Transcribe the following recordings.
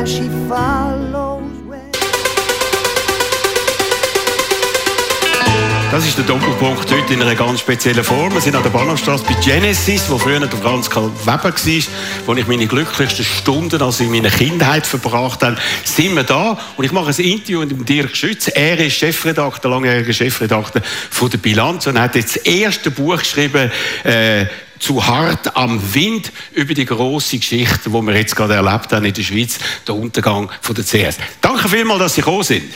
as she follows. Das ist der Doppelpunkt heute in einer ganz speziellen Form. Wir sind an der Bahnhofstrasse bei Genesis, wo früher der Franz Karl Weber war, wo ich meine glücklichsten Stunden also in meiner Kindheit verbracht habe. Sind wir da und ich mache ein Interview mit dem Dirk Schütz. Er ist Chefredakteur, langjähriger Chefredakteur von der Bilanz und hat jetzt das erste Buch geschrieben, «Zu hart am Wind», über die grosse Geschichte, die wir jetzt gerade erlebt haben in der Schweiz, der Untergang von der CS. Danke vielmals, dass Sie gekommen sind.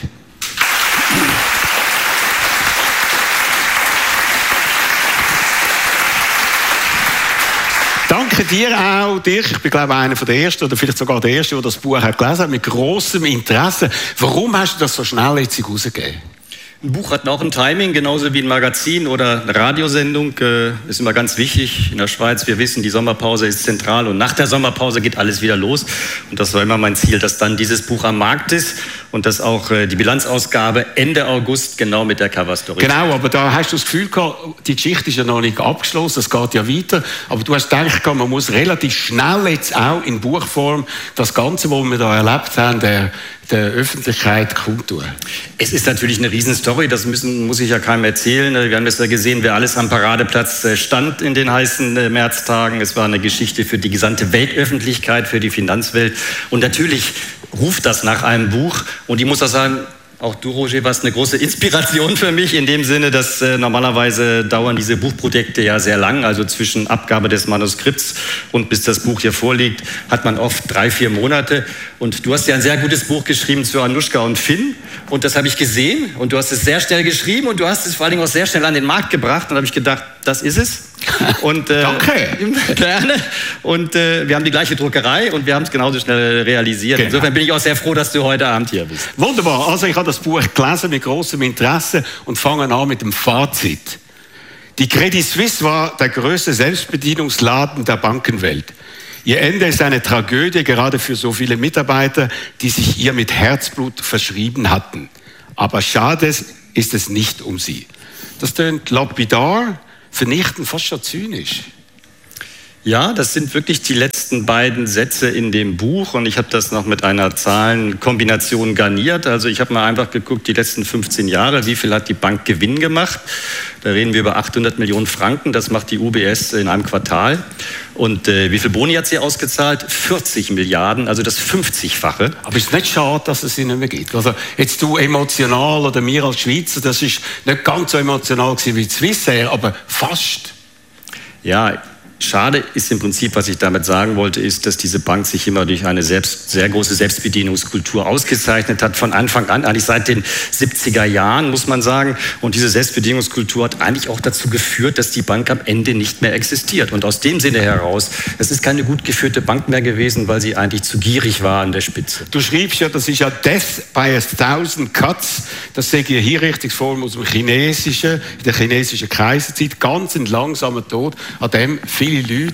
Danke dir auch, Dirk. Ich bin, glaube ich, einer der Ersten oder vielleicht sogar der Erste, der das Buch hat gelesen hat, mit grossem Interesse. Warum hast du das so schnell jetzt rausgegeben? Ein Buch hat auch ein Timing, genauso wie ein Magazin oder eine Radiosendung. Ist immer ganz wichtig. In der Schweiz, wir wissen, die Sommerpause ist zentral und nach der Sommerpause geht alles wieder los. Und das war immer mein Ziel, dass dann dieses Buch am Markt ist und dass auch die Bilanzausgabe Ende August genau mit der Coverstory. Genau, aber da hast du das Gefühl gehabt, die Geschichte ist ja noch nicht abgeschlossen, es geht ja weiter. Aber du hast gedacht, man muss relativ schnell jetzt auch in Buchform das Ganze, was wir da erlebt haben, der Öffentlichkeit kundtun. Es ist natürlich eine Riesenstory, das muss ich ja keinem erzählen. Wir haben das ja gesehen, wer alles am Paradeplatz stand in den heißen Märztagen. Es war eine Geschichte für die gesamte Weltöffentlichkeit, für die Finanzwelt. Und natürlich ruft das nach einem Buch. Und ich muss auch sagen, auch du, Roger, warst eine große Inspiration für mich, in dem Sinne, dass normalerweise dauern diese Buchprojekte ja sehr lang. Also zwischen Abgabe des Manuskripts und bis das Buch hier vorliegt, hat man oft 3-4 Monate. Und du hast ja ein sehr gutes Buch geschrieben zu Anushka und Finn. Und das habe ich gesehen. Und du hast es sehr schnell geschrieben. Und du hast es vor allen Dingen auch sehr schnell an den Markt gebracht. Und da habe ich gedacht, das ist es. Und, danke. Gerne. Und wir haben die gleiche Druckerei und wir haben es genauso schnell realisiert. Genau. Insofern bin ich auch sehr froh, dass du heute Abend hier bist. Wunderbar. Also ich habe das Buch gelesen mit großem Interesse und fange an mit dem Fazit. Die Credit Suisse war der größte Selbstbedienungsladen der Bankenwelt. Ihr Ende ist eine Tragödie, gerade für so viele Mitarbeiter, die sich ihr mit Herzblut verschrieben hatten. Aber schade ist es nicht um sie. Das tönt lapidar, vernichtend, fast schon zynisch. Ja, das sind wirklich die letzten beiden Sätze in dem Buch und ich habe das noch mit einer Zahlenkombination garniert. Also ich habe mal einfach geguckt, die letzten 15 Jahre, wie viel hat die Bank Gewinn gemacht? Da reden wir über 800 Millionen Franken, das macht die UBS in einem Quartal. Und wie viel Boni hat sie ausgezahlt? 40 Milliarden, also das 50-fache. Aber ist es nicht schade, dass es sie nicht mehr gibt? Also jetzt du emotional oder wir als Schweizer, das ist nicht ganz so emotional gewesen wie Swissair, aber fast. Ja, schade ist im Prinzip, was ich damit sagen wollte, ist, dass diese Bank sich immer durch eine sehr große Selbstbedienungskultur ausgezeichnet hat, von Anfang an, eigentlich seit den 70er Jahren, muss man sagen. Und diese Selbstbedienungskultur hat eigentlich auch dazu geführt, dass die Bank am Ende nicht mehr existiert. Und aus dem Sinne heraus, es ist keine gut geführte Bank mehr gewesen, weil sie eigentlich zu gierig war an der Spitze. Du schreibst ja, das ist ja Death by 1000 Cuts. Das sehe ich hier richtig vor aus dem in der chinesischen Kaiserzeit. Ganz ein langsamer Tod, an dem viele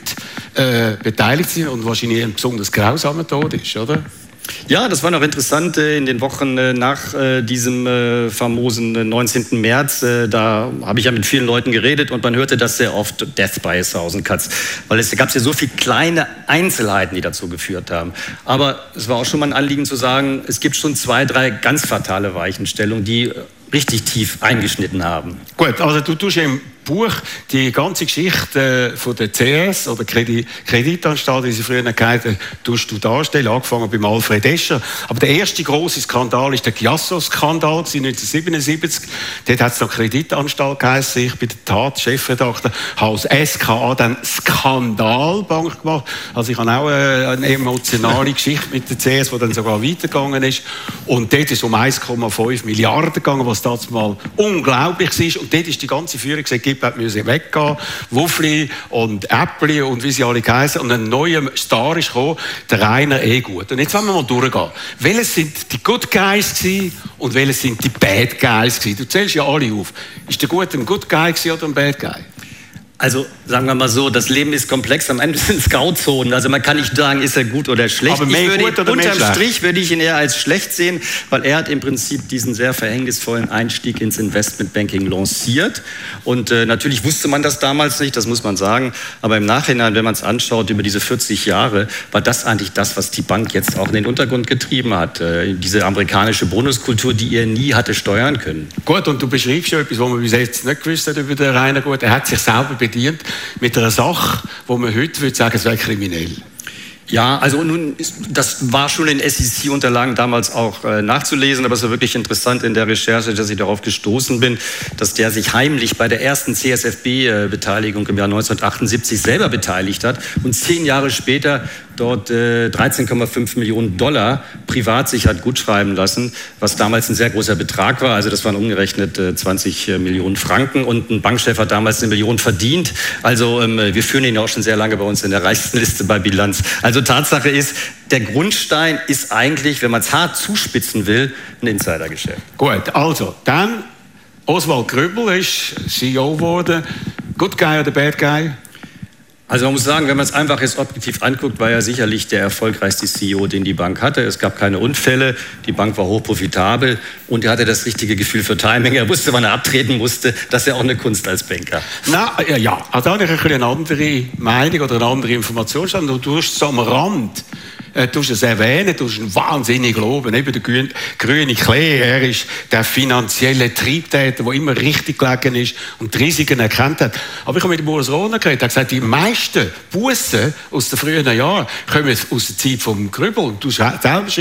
Leute beteiligt sind und wahrscheinlich ein besonders grausamer Tod ist, oder? Ja, das war noch interessant in den Wochen nach diesem famosen 19. März. Da habe ich ja mit vielen Leuten geredet und man hörte das sehr oft, Death by 1000 Cuts. Weil es gab ja so viele kleine Einzelheiten, die dazu geführt haben. Aber es war auch schon mal ein Anliegen zu sagen, es gibt schon 2, 3 ganz fatale Weichenstellungen, die richtig tief eingeschnitten haben. Gut, also du tust im Buch die ganze Geschichte von der CS oder Kreditanstalt, wie sie früher geheißen, tust du darstellen, angefangen beim Alfred Escher. Aber der erste große Skandal ist der Chiasso-Skandal 1977. Dort hat es noch Kreditanstalt geheißen. Ich bin der Tat-Chefredakteur, habe aus SKA dann Skandalbank gemacht. Also ich habe auch eine emotionale Geschichte mit der CS, die dann sogar weitergegangen ist. Und dort ist es um 1,5 Milliarden gegangen, was damals mal unglaublich war. Und dort ist die ganze Führung gesagt, müssen weggehen, Wuffli und Äppli und wie sie alle heißen. Und ein neuer Star ist gekommen, der Rainer Egut. Und jetzt wollen wir mal durchgehen. Welche sind die Good Guys gewesen und welche sind die Bad Guys gewesen? Du zählst ja alle auf. Ist der Gut ein Good Guy gewesen oder ein Bad Guy? Also sagen wir mal so, das Leben ist komplex, am Ende sind es Grauzonen. Also man kann nicht sagen, ist er gut oder schlecht. Aber Unterm Strich würde ich ihn eher als schlecht sehen, weil er hat im Prinzip diesen sehr verhängnisvollen Einstieg ins Investmentbanking lanciert. Und natürlich wusste man das damals nicht, das muss man sagen. Aber im Nachhinein, wenn man es anschaut, über diese 40 Jahre, war das eigentlich das, was die Bank jetzt auch in den Untergrund getrieben hat. Diese amerikanische Bonuskultur, die er nie hatte steuern können. Gut, und du beschreibst schon etwas, was man bis jetzt nicht gewusst hat über den Rainer Gut. Er hat sich selber bedient mit einer Sache, wo man heute würde sagen, es wäre kriminell. Ja, also nun, das war schon in SEC-Unterlagen damals auch nachzulesen, aber es war wirklich interessant in der Recherche, dass ich darauf gestoßen bin, dass der sich heimlich bei der ersten CSFB-Beteiligung im Jahr 1978 selber beteiligt hat und 10 Jahre später dort 13,5 Millionen Dollar privat sich hat gutschreiben lassen, was damals ein sehr großer Betrag war. Also das waren umgerechnet 20 Millionen Franken und ein Bankchef hat damals 1 Million verdient. Also wir führen ihn auch schon sehr lange bei uns in der reichsten Liste bei Bilanz. Also Tatsache ist, der Grundstein ist eigentlich, wenn man es hart zuspitzen will, ein Insidergeschäft. Gut, also dann Oswald Grübel ist CEO geworden. Good guy oder bad guy? Also man muss sagen, wenn man es einfach jetzt objektiv anguckt, war er sicherlich der erfolgreichste CEO, den die Bank hatte. Es gab keine Unfälle, die Bank war hochprofitabel und er hatte das richtige Gefühl für Timing. Er wusste, wann er abtreten musste. Das ist ja auch eine Kunst als Banker. Na, ja, also da habe ich eine andere Meinung oder eine andere Information. Du hast es am Rand. Du hast es erwähnt, du hast einen wahnsinnig loben. Eben der grüne Klee, er ist der finanzielle Triebtäter, der immer richtig gelegen ist und die Risiken erkannt hat. Aber ich habe mit dem Urs Rohner geredet, er hat gesagt, die meisten Bussen aus den frühen Jahren kommen aus der Zeit vom Grübel. Und du selber schreibst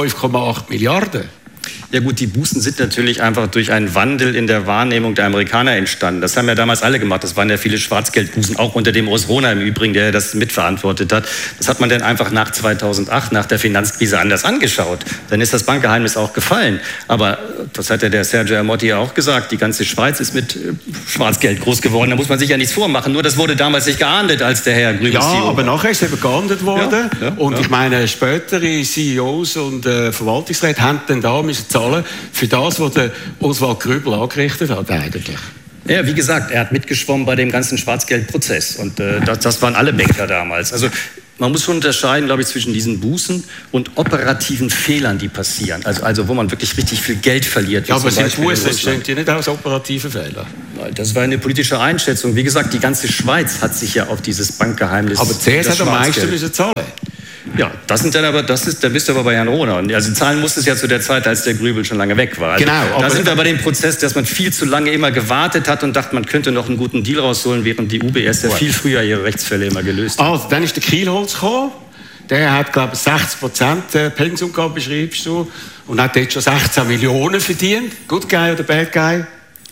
5,8 Milliarden. Ja gut, die Bußen sind natürlich einfach durch einen Wandel in der Wahrnehmung der Amerikaner entstanden. Das haben ja damals alle gemacht. Das waren ja viele Schwarzgeldbußen, auch unter dem Urs Rohner im Übrigen, der das mitverantwortet hat. Das hat man dann einfach nach 2008, nach der Finanzkrise anders angeschaut. Dann ist das Bankgeheimnis auch gefallen. Aber das hat ja der Sergio Ermotti auch gesagt, die ganze Schweiz ist mit Schwarzgeld groß geworden. Da muss man sich ja nichts vormachen. Nur das wurde damals nicht geahndet, als der Herr Grübel Ja, CEO aber nachher ist es eben geahndet worden. Ja, und ich meine, spätere CEOs und Verwaltungsräte haben dann da müssen zahlen für das, was der Oswald Grübel angerichtet hat eigentlich. Ja, wie gesagt, er hat mitgeschwommen bei dem ganzen Schwarzgeldprozess und das waren alle Banker damals. Also man muss schon unterscheiden, glaube ich, zwischen diesen Bußen und operativen Fehlern, die passieren. Also wo man wirklich richtig viel Geld verliert. Ja, aber sind Bußen entstehen ja nicht aus operativen Fehlern. Das war eine politische Einschätzung. Wie gesagt, die ganze Schweiz hat sich ja auf dieses Bankgeheimnis... Aber CS hat am meisten müssen zahlen. Ja, da bist du aber bei Herrn Rohner. Also zahlen musste es ja zu der Zeit, als der Grübel schon lange weg war. Also genau. Da sind wir bei dem Prozess, dass man viel zu lange immer gewartet hat und dachte, man könnte noch einen guten Deal rausholen, während die UBS ja viel früher ihre Rechtsfälle immer gelöst hat. Also, dann ist der Kielholz gekommen. Der hat, glaube ich, 60% Pensum gehabt, beschreibst du. Und hat jetzt schon 16 Millionen verdient. Good guy oder bad guy?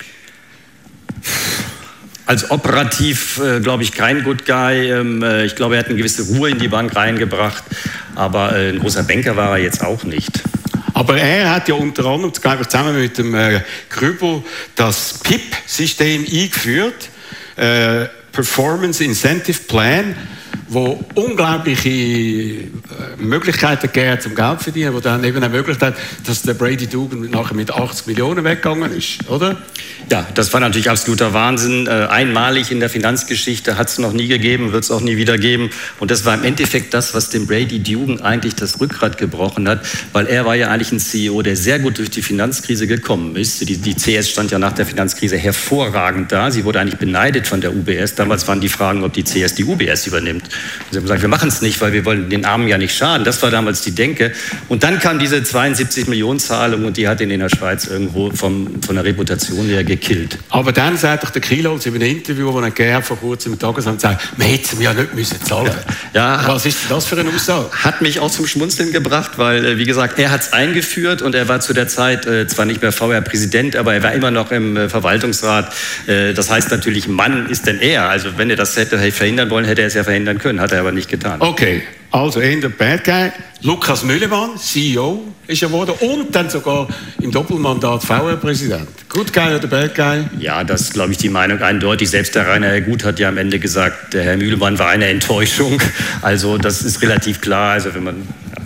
Also operativ, glaube ich, kein Good Guy. Ich glaube, er hat eine gewisse Ruhe in die Bank reingebracht. Aber ein großer Banker war er jetzt auch nicht. Aber er hat ja unter anderem, glaube ich, zusammen mit dem Grübel das PIP-System eingeführt. Performance Incentive Plan, wo unglaubliche Möglichkeiten gegeben zum Geld verdienen, wo dann eben ermöglicht hat, dass der Brady Dugan nachher mit 80 Millionen weggegangen ist, oder? Ja, das war natürlich absoluter Wahnsinn. Einmalig in der Finanzgeschichte, hat es noch nie gegeben, wird es auch nie wieder geben. Und das war im Endeffekt das, was dem Brady Dugan eigentlich das Rückgrat gebrochen hat, weil er war ja eigentlich ein CEO, der sehr gut durch die Finanzkrise gekommen ist. Die CS stand ja nach der Finanzkrise hervorragend da. Sie wurde eigentlich beneidet von der UBS. Damals waren die Fragen, ob die CS die UBS übernimmt. Und sie haben gesagt, wir machen es nicht, weil wir wollen den Armen ja nicht schaden. Das war damals die Denke. Und dann kam diese 72 Millionen Zahlung und die hat ihn in der Schweiz irgendwo von der Reputation her gekillt. Aber dann sagt doch der Kielholz in einem Interview, das er gegeben vor kurzem im Tagesamt sagt, wir hätten ja nicht müssen zahlen. Ja, was ist das für eine Aussage? Hat mich auch zum Schmunzeln gebracht, weil, wie gesagt, er hat es eingeführt und er war zu der Zeit zwar nicht mehr VR-Präsident, aber er war immer noch im Verwaltungsrat. Das heißt natürlich, Mann ist denn er. Also wenn er das hätte verhindern wollen, hätte er es ja verhindern können. Hat er aber nicht getan. Okay, also in der Bad Guy. Lukas Müllemann, CEO, ist er geworden und dann sogar im Doppelmandat VR-Präsident. Good Guy oder Bad Guy? Ja, das ist, glaube ich, die Meinung eindeutig. Selbst der Rainer Herr Gut hat ja am Ende gesagt, der Herr Müllemann war eine Enttäuschung. Also das ist relativ klar. Also wenn man... Ja.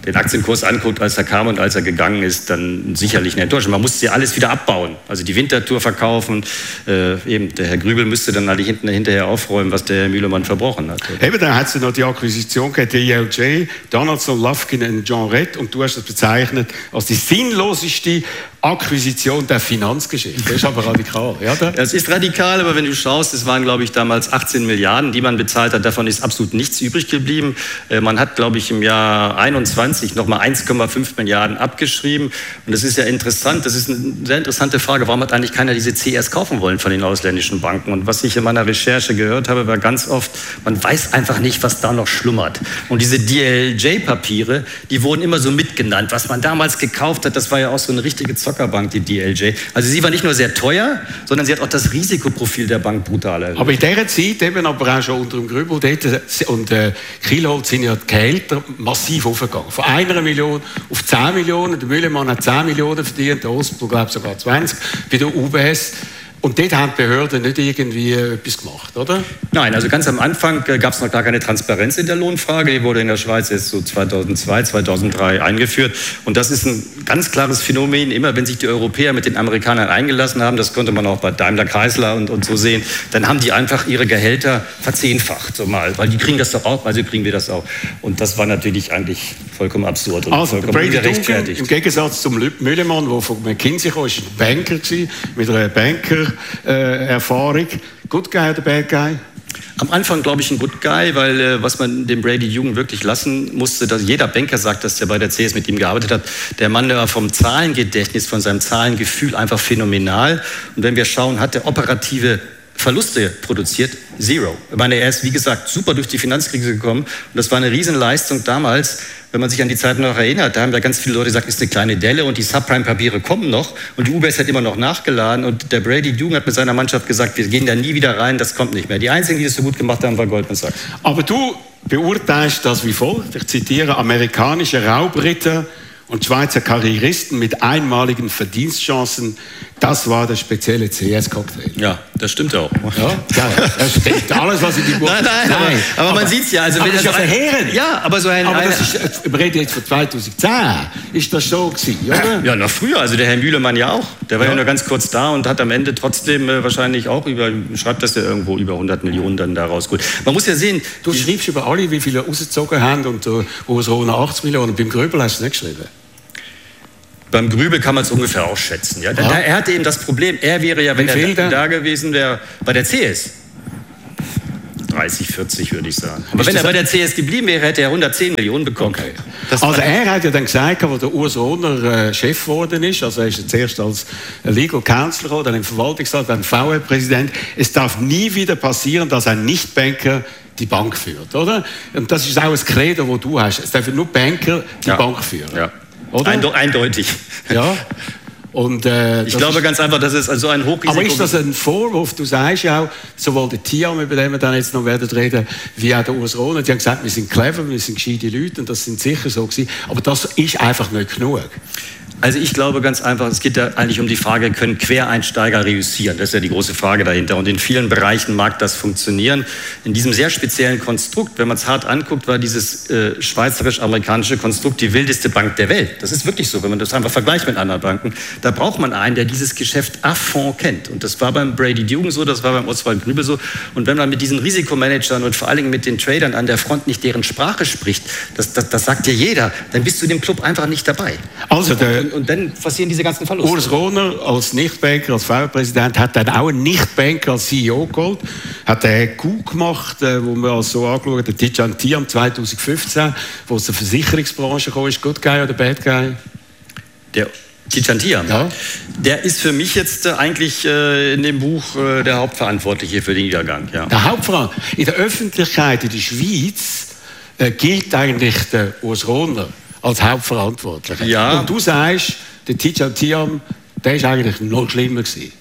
den Aktienkurs anguckt, als er kam und als er gegangen ist, dann sicherlich eine Enttäuschung. Man musste ja alles wieder abbauen. Also die Winterthur verkaufen. Eben der Herr Grübel müsste dann hinterher aufräumen, was der Herr Mühlemann verbrochen hat. Eben, da hat es noch die Akquisition gegeben, DLJ, Donaldson, Lufkin und John Redd, und du hast das bezeichnet als die sinnloseste Akquisition der Finanzgeschichte. Das ist aber radikal, ja? Das ist radikal, aber wenn du schaust, es waren, glaube ich, damals 18 Milliarden, die man bezahlt hat. Davon ist absolut nichts übrig geblieben. Man hat, glaube ich, im Jahr 21 nochmal 1,5 Milliarden abgeschrieben. Und das ist ja interessant. Das ist eine sehr interessante Frage. Warum hat eigentlich keiner diese CS kaufen wollen von den ausländischen Banken? Und was ich in meiner Recherche gehört habe, war ganz oft, man weiß einfach nicht, was da noch schlummert. Und diese DLJ-Papiere, die wurden immer so mitgenannt. Was man damals gekauft hat, das war ja auch so eine richtige Zockerbank, die DLJ. Also sie war nicht nur sehr teuer, sondern sie hat auch das Risikoprofil der Bank brutal erhöht. Aber in dieser Zeit, eben aber auch schon unter dem Grübel und Kielholz, sind ja die Gehälter massiv aufgegangen. Von 1 Million auf 10 Millionen. Der Mühlemann hat 10 Millionen verdient, der Ostblock, glaube ich, sogar 20 bei der UBS. Und dort haben die Behörden nicht irgendwie etwas gemacht, oder? Nein, also ganz am Anfang gab es noch gar keine Transparenz in der Lohnfrage. Die wurde in der Schweiz jetzt so 2002, 2003 eingeführt. Und das ist ein ganz klares Phänomen. Immer wenn sich die Europäer mit den Amerikanern eingelassen haben, das konnte man auch bei Daimler, Chrysler und so sehen, dann haben die einfach ihre Gehälter verzehnfacht, so mal. Weil die kriegen das doch auch, also kriegen wir das auch. Und das war natürlich eigentlich vollkommen absurd und also, vollkommen ungerechtfertigt. Im Gegensatz zum Mühlemann, der von McKinsey kam, war ein Banker mit einer Banker-Erfahrung. Good guy oder bad guy? Am Anfang glaube ich ein Good Guy, weil was man dem Brady Jungen wirklich lassen musste, dass jeder Banker sagt, dass der bei der CS mit ihm gearbeitet hat, der Mann war vom Zahlengedächtnis, von seinem Zahlengefühl einfach phänomenal. Und wenn wir schauen, hat der operative Verluste produziert, zero. Ich meine, er ist, wie gesagt, super durch die Finanzkrise gekommen und das war eine Riesenleistung damals. Wenn man sich an die Zeit noch erinnert, da haben ja ganz viele Leute gesagt, ist eine kleine Delle und die Subprime-Papiere kommen noch und die UBS hat immer noch nachgeladen und der Brady Jung hat mit seiner Mannschaft gesagt, wir gehen da nie wieder rein, das kommt nicht mehr. Die einzigen, die das so gut gemacht haben, war Goldman Sachs. Aber du beurteilst das wie folgt, ich zitiere, amerikanische Raubritter und Schweizer Karrieristen mit einmaligen Verdienstchancen, das war der spezielle CS-Cocktail. Ja, das stimmt auch. Ja, das stimmt. Alles, was in die Buch... Nein, aber man sieht es ja. Also, aber das ist ja verheerend. Ja, aber so ein... Aber das ist, wir reden jetzt von 2010. Ist das so gewesen, oder? Ja, noch früher. Also der Herr Mühlemann ja auch. Der war ja nur ganz kurz da und hat am Ende trotzdem wahrscheinlich auch schreibt das ja irgendwo über 100 Millionen dann da rausgeholt. Man muss ja sehen... Du schreibst über alle, wie viele rausgezogen haben und wo es rund 80 Millionen. Beim Grübel hast du es nicht geschrieben. Beim Grübel kann man es ungefähr ausschätzen. Ja? Ja. Er hatte eben das Problem, er wäre ja, wenn er da gewesen wäre, bei der CS. 30, 40 würde ich sagen. Aber wenn er bei der CS geblieben wäre, hätte er 110 Millionen bekommen. Okay. Also er hat ja dann gesagt, als der Urs Rohner Chef geworden ist, also er ist zuerst als Legal Counsel, dann im Verwaltungsrat, dann VW-Präsident, es darf nie wieder passieren, dass ein Nicht-Banker die Bank führt, oder? Und das ist auch ein Credo, das du hast. Es dürfen nur Banker die Bank führen. Ja. Oder? Eindeutig. Ja. Und, ich glaube ganz einfach, dass es also ein Hochrisiko... Aber ist das ein Vorwurf? Du sagst ja auch, sowohl der Tiam, über den wir dann jetzt noch werden reden, wie auch der Urs Rohner, die haben gesagt, wir sind clever, wir sind gescheite Leute und das sind sicher so gewesen. Aber das ist einfach nicht genug. Also ich glaube ganz einfach, es geht ja eigentlich um die Frage, können Quereinsteiger reüssieren? Das ist ja die große Frage dahinter. Und in vielen Bereichen mag das funktionieren. In diesem sehr speziellen Konstrukt, wenn man es hart anguckt, war dieses schweizerisch-amerikanische Konstrukt die wildeste Bank der Welt. Das ist wirklich so, wenn man das einfach vergleicht mit anderen Banken. Da braucht man einen, der dieses Geschäft à fond kennt. Und das war beim Brady Jung so, das war beim Oswald Grübel so. Und wenn man mit diesen Risikomanagern und vor allen Dingen mit den Tradern an der Front nicht deren Sprache spricht, das sagt dir jeder, dann bist du dem Club einfach nicht dabei. Also und dann passieren diese ganzen Verluste. Urs Rohner als Nicht-Banker, als VW-Präsident, hat dann auch einen Nicht-Banker als CEO geholt. Hat einen Coup gemacht, wo wir als so angeschaut haben, der Tidjane Thiam 2015, wo aus der Versicherungsbranche kam. Ist Good Guy oder Bad Guy? Der Tidjane Thiam? Ja. Der ist für mich jetzt eigentlich in dem Buch der Hauptverantwortliche für den Niedergang. Ja. Der Hauptverantwortliche. In der Öffentlichkeit in der Schweiz gilt eigentlich der Urs Rohner als Hauptverantwortlicher. Ja. Und du sagst, der Tidjane Thiam, der ist eigentlich noch schlimmer gewesen.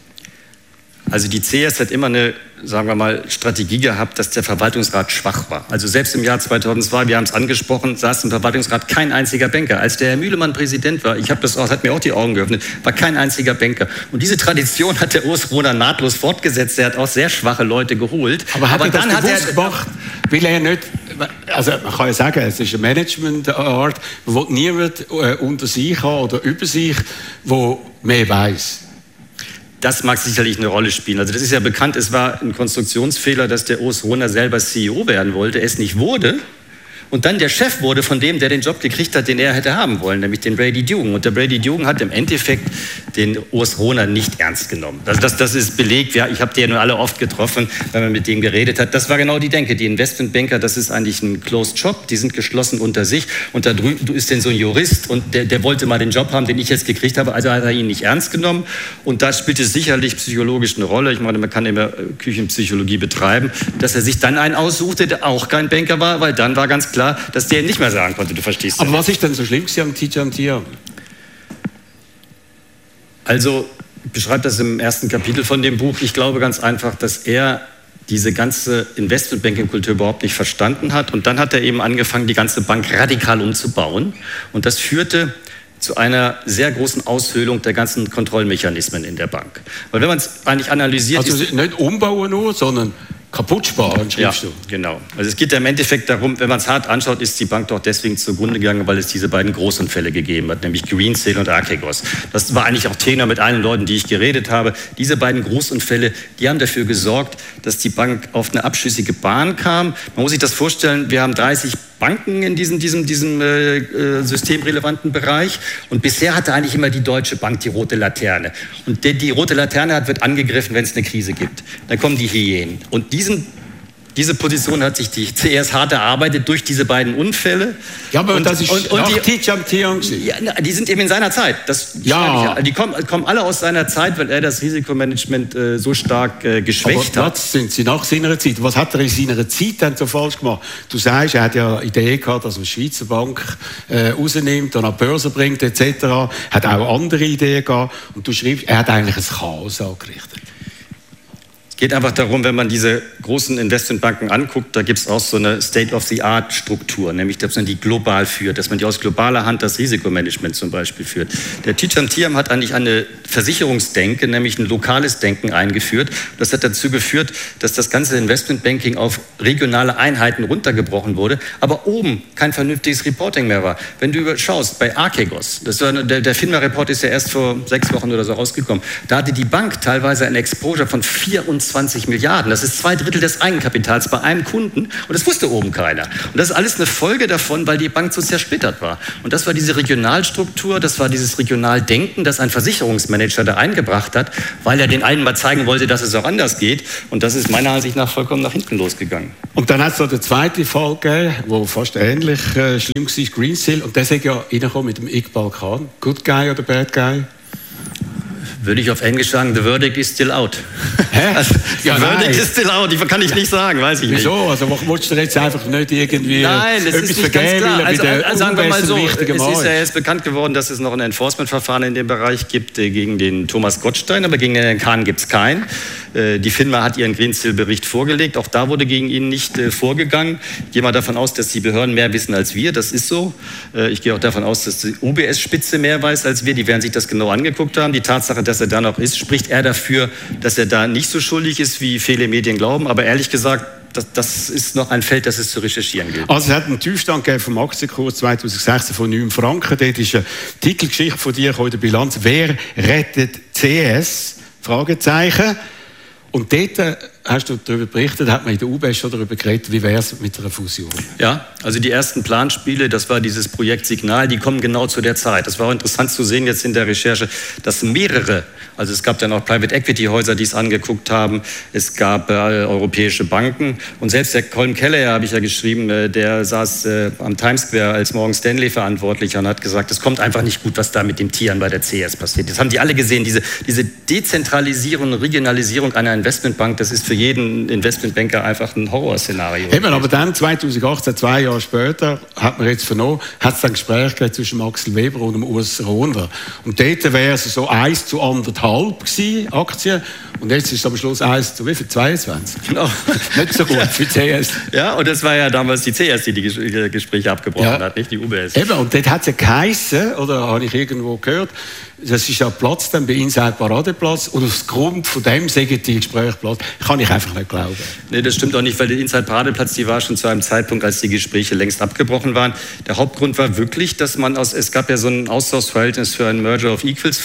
Also die CS hat immer eine, sagen wir mal, Strategie gehabt, dass der Verwaltungsrat schwach war. Also selbst im Jahr 2002, wir haben es angesprochen, saß im Verwaltungsrat kein einziger Banker. Als der Herr Mühlemann Präsident war, hat mir auch die Augen geöffnet, war kein einziger Banker. Und diese Tradition hat der Urs Rohner nahtlos fortgesetzt. Er hat auch sehr schwache Leute geholt. Aber dann hat er das bewusst gemacht, weil er nicht also man kann ja sagen, es ist eine Management-Art, man will niemand unter sich haben oder über sich, der mehr weiß. Das mag sicherlich eine Rolle spielen. Also das ist ja bekannt, es war ein Konstruktionsfehler, dass der Urs Rohner selber CEO werden wollte, es nicht wurde. Und dann der Chef wurde von dem, der den Job gekriegt hat, den er hätte haben wollen, nämlich den Brady Dugan. Und der Brady Dugan hat im Endeffekt den Urs Rohner nicht ernst genommen. Also das ist belegt. Ja, ich habe die ja nun alle oft getroffen, wenn man mit dem geredet hat. Das war genau die Denke. Die Investmentbanker, das ist eigentlich ein Closed Shop. Die sind geschlossen unter sich. Und da drüben ist denn so ein Jurist und der wollte mal den Job haben, den ich jetzt gekriegt habe. Also hat er ihn nicht ernst genommen. Und da spielt es sicherlich psychologisch eine Rolle. Ich meine, man kann immer Küchenpsychologie betreiben, dass er sich dann einen aussuchte, der auch kein Banker war, weil dann war ganz klar, dass der nicht mehr sagen konnte, du verstehst. Aber was ist denn so schlimm am Tidjane Thiam? Also, ich beschreibe das im ersten Kapitel von dem Buch. Ich glaube ganz einfach, dass er diese ganze Investmentbanking-Kultur überhaupt nicht verstanden hat. Und dann hat er eben angefangen, die ganze Bank radikal umzubauen. Und das führte zu einer sehr großen Aushöhlung der ganzen Kontrollmechanismen in der Bank. Weil wenn man es eigentlich analysiert... Also nicht umbauen nur, sondern... kaputt sparen, schreibst du. Ja, genau. Also es geht ja im Endeffekt darum, wenn man es hart anschaut, ist die Bank doch deswegen zugrunde gegangen, weil es diese beiden Großunfälle gegeben hat, nämlich Greensill und Archegos. Das war eigentlich auch Tenor mit allen Leuten, die ich geredet habe. Diese beiden Großunfälle, die haben dafür gesorgt, dass die Bank auf eine abschüssige Bahn kam. Man muss sich das vorstellen, wir haben 30 Banken in diesem systemrelevanten Bereich. Und bisher hatte eigentlich immer die Deutsche Bank die rote Laterne. Und die rote Laterne wird angegriffen, wenn es eine Krise gibt. Dann kommen die Hyänen. Und diese Position hat sich die CS hart erarbeitet durch diese beiden Unfälle. Ja, aber das ist nach Tidjane Thiam. Ja, die sind eben in seiner Zeit. Die kommen alle aus seiner Zeit, weil er das Risikomanagement so stark geschwächt hat. Was sind sie nach seiner Zeit? Was hat er in seiner Zeit denn so falsch gemacht? Du sagst, er hat ja Ideen gehabt, dass man die Schweizer Bank rausnimmt und an die Börse bringt etc. Hat auch andere Ideen gehabt. Und du schreibst, er hat eigentlich ein Chaos angerichtet. Es geht einfach darum, wenn man diese großen Investmentbanken anguckt, da gibt es auch so eine State-of-the-Art-Struktur, nämlich dass man die global führt, dass man die aus globaler Hand das Risikomanagement zum Beispiel führt. Der Tidjane Thiam hat eigentlich eine Versicherungsdenke, nämlich ein lokales Denken eingeführt. Das hat dazu geführt, dass das ganze Investmentbanking auf regionale Einheiten runtergebrochen wurde, aber oben kein vernünftiges Reporting mehr war. Wenn du schaust, bei Archegos, der FINMA-Report ist ja erst vor 6 Wochen oder so rausgekommen, da hatte die Bank teilweise ein Exposure von 24 Milliarden. Das ist 2/3 des Eigenkapitals bei einem Kunden und das wusste oben keiner. Und das ist alles eine Folge davon, weil die Bank so zersplittert war. Und das war diese Regionalstruktur, das war dieses Regionaldenken, das ein Versicherungsmanager da eingebracht hat, weil er den allen mal zeigen wollte, dass es auch anders geht. Und das ist meiner Ansicht nach vollkommen nach hinten losgegangen. Und dann hat es noch den zweiten Fall gegeben, der fast ähnlich schlimm war, Greensill. Und der ist ja reingekommen mit dem Iqbal Khan. Good guy oder bad guy? Würde ich auf Englisch sagen, the verdict is still out. Hä? Also, ja, the verdict is still out, kann ich nicht sagen, weiß ich nicht. Wieso? Also willst du jetzt einfach nicht irgendwie etwas vergeben? Also sagen wir mal so, es ist ja jetzt bekannt geworden, dass es noch ein Enforcement-Verfahren in dem Bereich gibt gegen den Thomas Gottstein, aber gegen den Kahn gibt es keinen. Die FINMA hat ihren Greensill-Bericht vorgelegt, auch da wurde gegen ihn nicht vorgegangen. Ich gehe mal davon aus, dass die Behörden mehr wissen als wir, das ist so. Ich gehe auch davon aus, dass die UBS-Spitze mehr weiß als wir, die werden sich das genau angeguckt haben. Die Tatsache, dass er da noch ist, spricht er dafür, dass er da nicht so schuldig ist, wie viele Medien glauben. Aber ehrlich gesagt, das ist noch ein Feld, das es zu recherchieren gilt. Also es hat einen Tiefstand gegeben vom Aktienkurs 2016 von 9 Franken. Dort ist eine Titelgeschichte von dir in der Bilanz. Wer rettet CS? Fragezeichen. Und dort hast du darüber berichtet, hat man in der UBS schon darüber geredet, wie wäre es mit einer Fusion? Ja, also die ersten Planspiele, das war dieses Projekt Signal, die kommen genau zu der Zeit. Das war auch interessant zu sehen jetzt in der Recherche, dass mehrere, also es gab dann auch Private Equity Häuser, die es angeguckt haben, es gab europäische Banken und selbst der Colm Kelleher, habe ich ja geschrieben, der saß am Times Square als Morgan Stanley Verantwortlicher und hat gesagt, es kommt einfach nicht gut, was da mit dem Tieren bei der CS passiert. Das haben die alle gesehen, diese Dezentralisierung, Regionalisierung einer Investmentbank, das ist für jeden Investmentbanker einfach ein Horrorszenario. Eben, aber dann 2018, 2 Jahre später, hat man jetzt vernommen, hat es ein Gespräch zwischen Axel Weber und dem Urs Rohner. Und dort wäre es so 1:1,5 gewesen, Aktien. Und jetzt ist es am Schluss 1 zu wie viel? 22. Genau. Nicht so gut für CS. Ja, und das war ja damals die CS, die Gespräche abgebrochen hat, nicht die UBS. Eben, und dort hat es ja geheissen, oder habe ich irgendwo gehört, das ist ja Platz dann bei Inside Paradeplatz und aufgrund von dem sagen die Gespräche Platz, kann ich einfach nicht glauben. Nee, das stimmt auch nicht, weil der Inside Paradeplatz, die war schon zu einem Zeitpunkt, als die Gespräche längst abgebrochen waren. Der Hauptgrund war wirklich, dass es gab ja so ein Austauschverhältnis für einen Merger of Equals,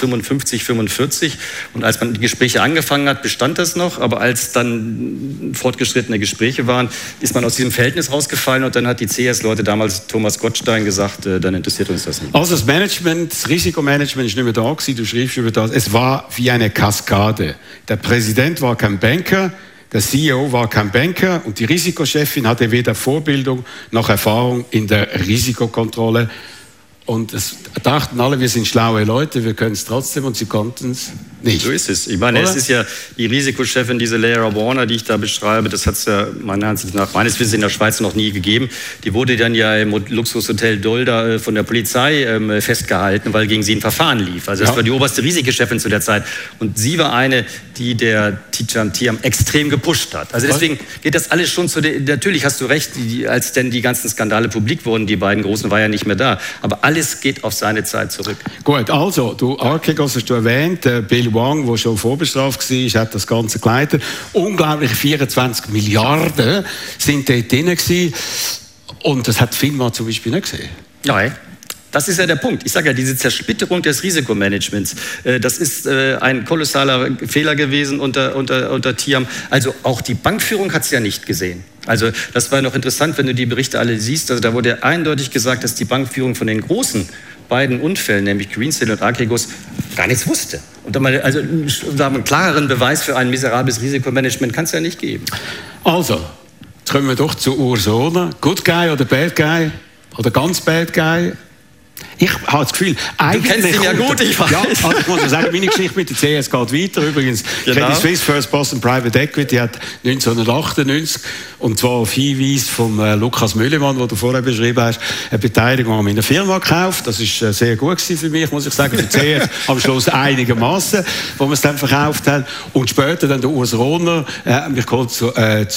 55-45, und als man die Gespräche angefangen hat, bestand das noch, aber als dann fortgeschrittene Gespräche waren, ist man aus diesem Verhältnis rausgefallen und dann hat die CS-Leute damals Thomas Gottstein gesagt, dann interessiert uns das nicht. Also das Management, das Risikomanagement ist nicht mehr da gewesen, du schriebst über das, es war wie eine Kaskade. Der Präsident war kein Banker, der CEO war kein Banker und die Risikochefin hatte weder Vorbildung noch Erfahrung in der Risikokontrolle. Und es dachten alle, wir sind schlaue Leute, wir können es trotzdem und sie konnten es nicht. So ist es. Ich meine, es ist ja die Risikochefin, diese Leila Warner, die ich da beschreibe, das hat es ja meines Wissens in der Schweiz noch nie gegeben. Die wurde dann ja im Luxushotel Dolda von der Polizei festgehalten, weil gegen sie ein Verfahren lief. Also das war die oberste Risikochefin zu der Zeit. Und sie war eine, die der Tidjane Thiam extrem gepusht hat. Also deswegen geht das alles schon zu der... Natürlich hast du recht, als denn die ganzen Skandale publik wurden, die beiden Großen, war ja nicht mehr da. Aber alles geht auf seine Zeit zurück. Gut, also, du Archegos hast du erwähnt, Bill Wang, der schon vorbestraft war, hat das Ganze geleitet. Unglaubliche 24 Milliarden sind dort drin gewesen. Und das hat FINMA zum Beispiel nicht gesehen. Nein. Das ist ja der Punkt. Ich sage ja, diese Zersplitterung des Risikomanagements, das ist ein kolossaler Fehler gewesen unter Thiam. Also auch die Bankführung hat es ja nicht gesehen. Also das war noch interessant, wenn du die Berichte alle siehst. Also da wurde ja eindeutig gesagt, dass die Bankführung von den großen beiden Unfällen, nämlich Greensill und Archegos, gar nichts wusste. Und also einen klareren Beweis für ein miserables Risikomanagement kann es ja nicht geben. Also, jetzt kommen wir doch zu Ursona. Good Guy oder Bad Guy? Oder ganz Bad Guy? Ich habe das Gefühl, eigentlich... Du kennst ihn ja gut, ich weiß. Ja, also ich muss sagen, meine Geschichte mit der CS geht weiter. Übrigens, genau. Credit Suisse First Boston Private Equity hat 1998, und zwar auf Hinweis von Lukas Müllemann, den du vorher beschrieben hast, eine Beteiligung an meiner Firma gekauft. Das war sehr gut für mich, muss ich sagen. Für die CS am Schluss einigermaßen, wo wir es dann verkauft haben. Und später dann der Urs Rohner mich geholt zu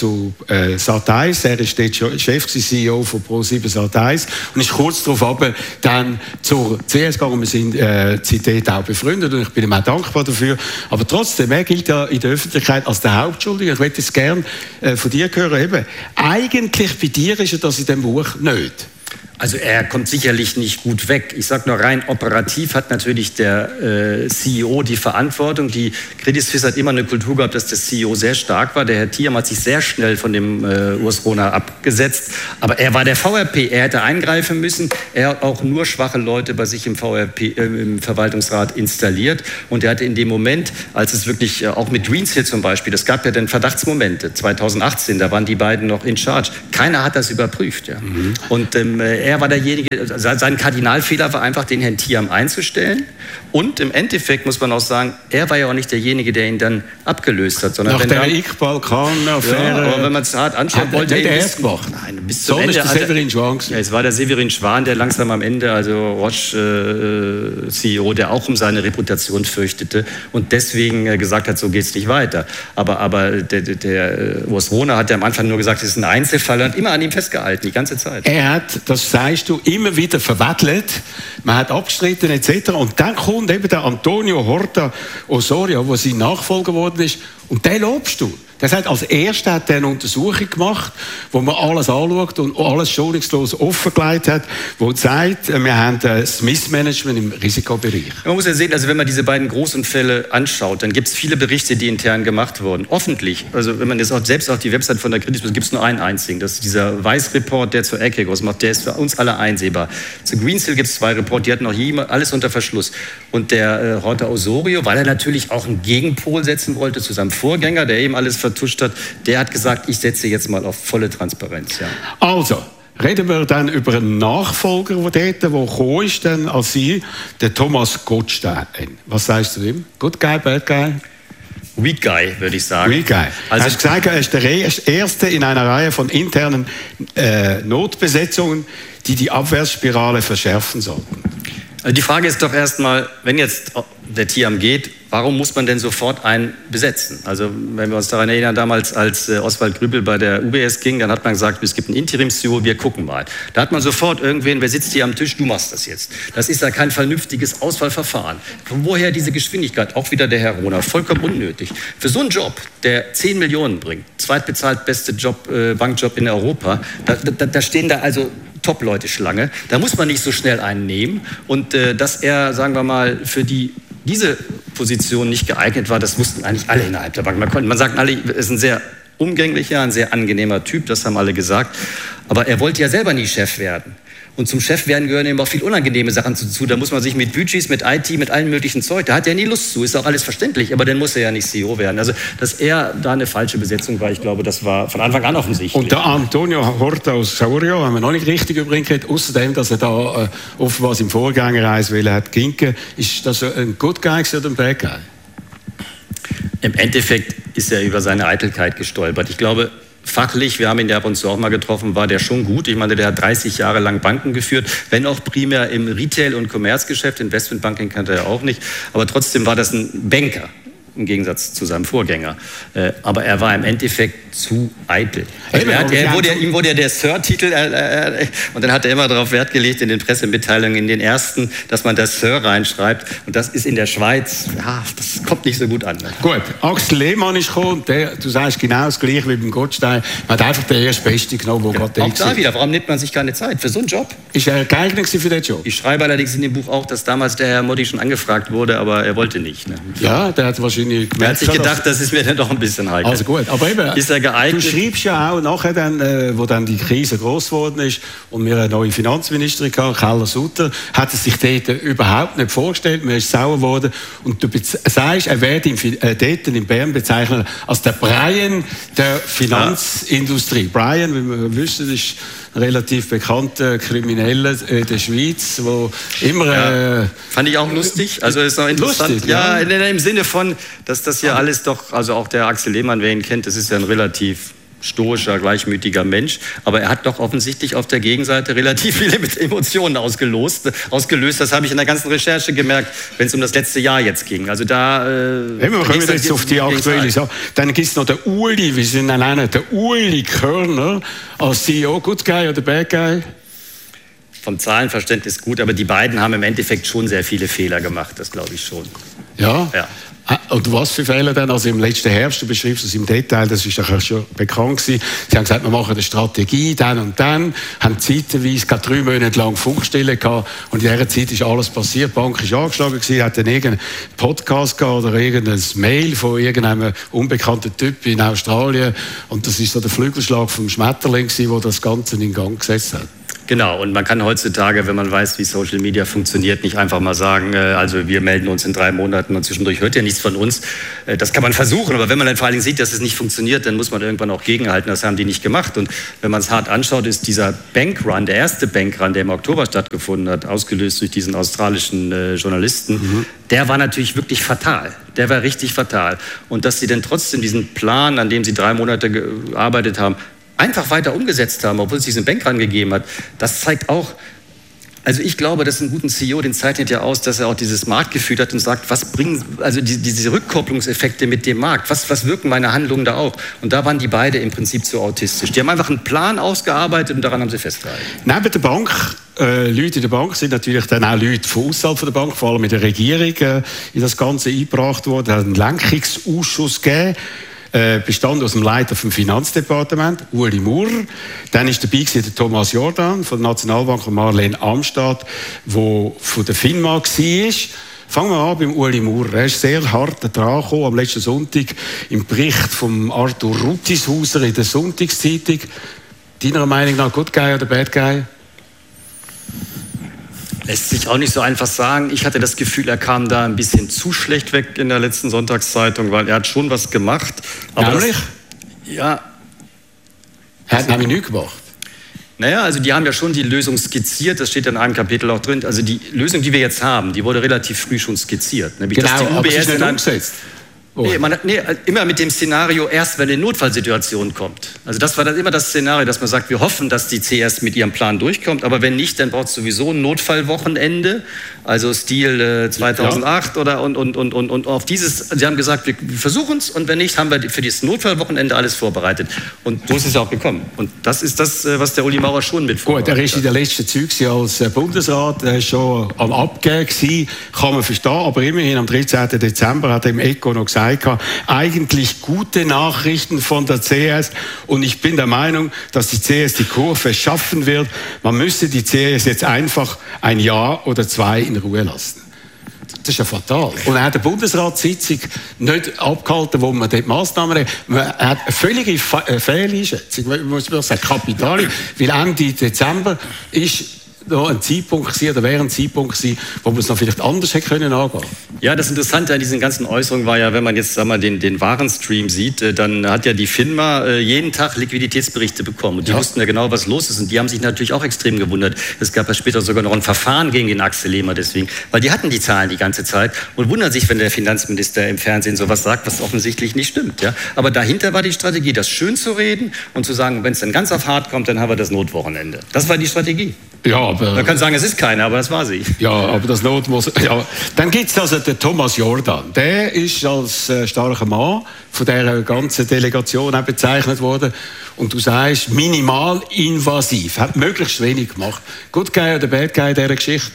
Sat.1. Er ist dort Chef, CEO von Pro7 Sat.1 und ist kurz darauf aber dann zur CS gegangen. Wir sind seitdem auch befreundet und ich bin ihm auch dankbar dafür. Aber trotzdem, er gilt ja in der Öffentlichkeit als der Hauptschuldige. Ich möchte es gerne von dir hören. Eben, eigentlich bei dir ist er das in diesem Buch nicht. Also er kommt sicherlich nicht gut weg. Ich sage nur rein operativ hat natürlich der CEO die Verantwortung. Die Credit Suisse hat immer eine Kultur gehabt, dass der CEO sehr stark war. Der Herr Thiam hat sich sehr schnell von dem Urs Rohner abgesetzt. Aber er war der VRP. Er hätte eingreifen müssen. Er hat auch nur schwache Leute bei sich im VRP, im Verwaltungsrat installiert. Und er hatte in dem Moment, als es wirklich auch mit Greensill zum Beispiel, das gab ja dann Verdachtsmomente, 2018, da waren die beiden noch in charge. Keiner hat das überprüft. Ja. Mhm. Und er war derjenige, sein Kardinalfehler war einfach, den Herrn Thiam einzustellen. Und im Endeffekt muss man auch sagen, er war ja auch nicht derjenige, der ihn dann abgelöst hat. Sondern nach der Iqbal-Khan-Affäre. Ja, aber wenn man es hart anschaut, wollte er erst gemacht. Nein, bis zum Ende. Der Severin Schwan. Ja, es war der Severin Schwan, der langsam am Ende, also Roche CEO, der auch um seine Reputation fürchtete und deswegen gesagt hat, so geht es nicht weiter. Aber der Urs Rohner hat ja am Anfang nur gesagt, es ist ein Einzelfall und immer an ihm festgehalten, die ganze Zeit. Er hat, das sagst du, immer wieder verwettelt. Man hat abgestritten etc. Und dann kommt eben der Antonio Horta Osorio, der sein Nachfolger geworden ist. Und den lobst du. Der sagt, als Erster hat er eine Untersuchung gemacht, wo man alles anschaut und alles schonungslos offengelegt hat, wo sagt, wir haben das Missmanagement im Risikobereich. Man muss ja sehen, also wenn man diese beiden Großunfälle anschaut, dann gibt es viele Berichte, die intern gemacht wurden. Hoffentlich, also wenn man jetzt auch selbst auf die Website von der Credit Suisse, gibt es nur einen einzigen. Das ist dieser Weiss-Report, der zur Archegos macht, der ist für uns alle einsehbar. Zu Greensill gibt es 2 Reports, die hatten noch alles unter Verschluss. Und der Horta Osorio, weil er natürlich auch einen Gegenpol setzen wollte zu seinem Vorgänger, der eben alles vertuscht hat, der hat gesagt, ich setze jetzt mal auf volle Transparenz. Ja. Also, reden wir dann über einen Nachfolger, der gekommen ist, dann als Sie, der Thomas Gottstein. Was sagst du ihm? Good Guy, Bad Guy? Weak Guy, würde ich sagen. Weak Guy. Also, hast gesagt, er ist der Erste in einer Reihe von internen Notbesetzungen, die die Abwärtsspirale verschärfen sollten. Also die Frage ist doch erstmal, wenn jetzt der TIAM geht, warum muss man denn sofort einen besetzen? Also wenn wir uns daran erinnern, damals als Oswald Grübel bei der UBS ging, dann hat man gesagt, es gibt einen Interims-CEO, wir gucken mal. Da hat man sofort irgendwen, wer sitzt hier am Tisch, du machst das jetzt. Das ist ja kein vernünftiges Auswahlverfahren. Von woher diese Geschwindigkeit? Auch wieder der Herr Rohner, vollkommen unnötig. Für so einen Job, der 10 Millionen bringt, zweitbezahlt beste Bankjob in Europa, da stehen da also Top-Leute Schlange. Da muss man nicht so schnell einen nehmen. Und dass er, sagen wir mal, für diese Position nicht geeignet war, das wussten eigentlich alle innerhalb der Bank. Man sagt alle, er ist ein sehr umgänglicher, ein sehr angenehmer Typ, das haben alle gesagt. Aber er wollte ja selber nie Chef werden. Und zum Chef werden gehören eben auch viel unangenehme Sachen zu. Da muss man sich mit Budgets, mit IT, mit allen möglichen Zeug, da hat er nie Lust zu, ist auch alles verständlich, aber dann muss er ja nicht CEO werden. Also, dass er da eine falsche Besetzung war, ich glaube, das war von Anfang an offensichtlich. Und der Antonio Horta aus Saurio haben wir noch nicht richtig übrigens, außerdem, dass er da offenbar im Vorgängerreis hat ginken. Ist das ein Good Guy oder ein Bad Guy? Im Endeffekt ist er über seine Eitelkeit gestolpert. Ich glaube, fachlich, wir haben ihn ja ab und zu auch mal getroffen, war der schon gut. Ich meine, der hat 30 Jahre lang Banken geführt, wenn auch primär im Retail- und Commerzgeschäft. Investmentbanking kannte er auch nicht. Aber trotzdem war das ein Banker, im Gegensatz zu seinem Vorgänger. Aber er war im Endeffekt zu eitel. Ihm wurde ja der Sir-Titel und dann hat er immer darauf Wert gelegt in den Pressemitteilungen, in den ersten, dass man das Sir reinschreibt. Und das ist in der Schweiz, ja, das kommt nicht so gut an. Gut, Axel Lehmann ist gekommen. Du sagst genau das Gleiche wie beim Gottstein. Man hat einfach den ersten Besten genommen, der gerade auch da wieder, warum nimmt man sich keine Zeit für so einen Job? Ist er geeignet für den Job? Ich schreibe allerdings in dem Buch auch, dass damals der Herr Modi schon angefragt wurde, aber er wollte nicht. Ne? Ja, der hat wahrscheinlich gemerkt, er hat sich gedacht, das ist mir dann doch ein bisschen heikel. Also gut, aber eben, ist er geeignet? Du schreibst ja auch nachher, dann, wo dann die Krise groß geworden ist und wir eine neue Finanzministerin hatten, Keller-Sutter, hat er sich dort überhaupt nicht vorgestellt, man ist sauer geworden und du sagst, er werde dort in Bern bezeichnet als der Brian der Finanzindustrie. Ja. Brian, wie wir wissen, ist ein relativ bekannter Krimineller in der Schweiz, wo immer... fand ich auch lustig, also ist auch interessant. Lustig, ja, im Sinne von, dass das ja alles doch, also auch der Axel Lehmann, wer ihn kennt, das ist ja ein relativ stoischer, gleichmütiger Mensch, aber er hat doch offensichtlich auf der Gegenseite relativ viele Emotionen ausgelöst. Das habe ich in der ganzen Recherche gemerkt, wenn es um das letzte Jahr jetzt ging. Also da... wir kommen jetzt auf die aktuelle Sache. Dann gibt es noch den Uli, wie sie ihn nennen, der Uli Körner als CEO. Good Guy oder Bad Guy? Vom Zahlenverständnis gut, aber die beiden haben im Endeffekt schon sehr viele Fehler gemacht, das glaube ich schon. Ja? Und was für Fehler denn? Also im letzten Herbst, du beschreibst es im Detail, das ist ja schon bekannt gewesen. Sie haben gesagt, wir machen eine Strategie, dann und dann, haben zeitweise 3 Monate lang Funkstille gehabt und in dieser Zeit ist alles passiert. Die Bank ist angeschlagen gewesen, hat dann irgendeinen Podcast gehabt oder irgendein Mail von irgendeinem unbekannten Typ in Australien und das ist so der Flügelschlag vom Schmetterling gewesen, der das Ganze in Gang gesetzt hat. Genau, und man kann heutzutage, wenn man weiß, wie Social Media funktioniert, nicht einfach mal sagen, also wir melden uns in 3 Monaten und zwischendurch hört ihr nichts von uns. Das kann man versuchen, aber wenn man dann vor allen Dingen sieht, dass es nicht funktioniert, dann muss man irgendwann auch gegenhalten. Das haben die nicht gemacht. Und wenn man es hart anschaut, ist dieser Bankrun, der erste Bankrun, der im Oktober stattgefunden hat, ausgelöst durch diesen australischen Journalisten, der war natürlich wirklich fatal. Der war richtig fatal. Und dass sie dann trotzdem diesen Plan, an dem sie 3 Monate gearbeitet haben, einfach weiter umgesetzt haben, obwohl es diesen Bankrun gegeben hat, das zeigt auch, also ich glaube, dass ein guter CEO, den zeichnet ja aus, dass er auch dieses Marktgefühl hat und sagt, was bringen, also diese Rückkopplungseffekte mit dem Markt, was wirken meine Handlungen da auch? Und da waren die beide im Prinzip zu autistisch. Die haben einfach einen Plan ausgearbeitet und daran haben sie festgehalten. Neben der Bank, Leute in der Bank sind natürlich dann auch Leute von außerhalb der Bank, vor allem mit der Regierung, in das Ganze eingebracht worden. Es hat einen Lenkungsausschuss gegeben. Bestand aus dem Leiter vom Finanzdepartement, Ueli Maurer. Dann ist dabei der Thomas Jordan von der Nationalbank und Marlene Amstad, der von der FINMA war. Fangen wir an beim Ueli Maurer. Er ist sehr hart dran gekommen am letzten Sonntag im Bericht von Arthur Ruttishauser in der Sonntagszeitung. Deiner Meinung nach Good Guy oder Bad Guy? Lässt sich auch nicht so einfach sagen. Ich hatte das Gefühl, er kam da ein bisschen zu schlecht weg in der letzten Sonntagszeitung, weil er hat schon was gemacht. Aber nämlich? Ja. Er hat nämlich nichts gemacht. Naja, also die haben ja schon die Lösung skizziert, das steht in einem Kapitel auch drin. Also die Lösung, die wir jetzt haben, die wurde relativ früh schon skizziert. Nämlich, genau, dass die aber UBS sie ist nicht umgesetzt. Immer mit dem Szenario, erst wenn eine Notfallsituation kommt. Also das war dann immer das Szenario, dass man sagt, wir hoffen, dass die CS mit ihrem Plan durchkommt, aber wenn nicht, dann braucht es sowieso ein Notfallwochenende, also Stil 2008 oder und auf dieses, sie haben gesagt, wir versuchen es und wenn nicht, haben wir für dieses Notfallwochenende alles vorbereitet. Und so ist es auch gekommen. Und das ist das, was der Uli Maurer schon mit vorbereitet hat. Gut, er ist in der letzten Zeit als Bundesrat schon am Abgeben, kann man verstehen, aber immerhin am 13. Dezember hat er im ECO noch gesagt, eigentlich gute Nachrichten von der CS und ich bin der Meinung, dass die CS die Kurve schaffen wird. Man müsse die CS jetzt einfach ein Jahr oder zwei in Ruhe lassen. Das ist ja fatal. Und er hat eine Bundesratssitzung nicht abgehalten, wo man dort Massnahmen hat. Man hat eine völlige Fehleinschätzung, muss man sagen, kapital, weil Ende Dezember ist noch ein Zeitpunkt gewesen, oder wäre ein Zeitpunkt gewesen, wo man es noch vielleicht anders hätte können angehen. Ja, das Interessante an diesen ganzen Äußerungen war ja, wenn man jetzt den Warenstream sieht, dann hat ja die FINMA jeden Tag Liquiditätsberichte bekommen. Und die wussten ja genau, was los ist. Und die haben sich natürlich auch extrem gewundert. Es gab ja später sogar noch ein Verfahren gegen den Axel Lehmann deswegen, weil die hatten die Zahlen die ganze Zeit und wundern sich, wenn der Finanzminister im Fernsehen sowas sagt, was offensichtlich nicht stimmt. Ja? Aber dahinter war die Strategie, das schön zu reden und zu sagen, wenn es dann ganz auf hart kommt, dann haben wir das Notwochenende. Das war die Strategie. Ja, aber man kann sagen, es ist keiner, aber das war sie. Ja, aber das Not muss... Ja. Dann gibt es also den Thomas Jordan. Der ist als starker Mann von dieser ganzen Delegation auch bezeichnet worden. Und du sagst, minimal invasiv. Hat möglichst wenig gemacht. Good Guy oder Bad Guy in dieser Geschichte?